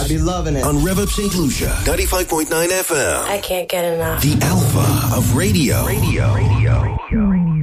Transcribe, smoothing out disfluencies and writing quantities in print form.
I'd be loving it. On Rev Up St. Lucia, 95.9 FM. I can't get enough. The alpha of radio. Radio.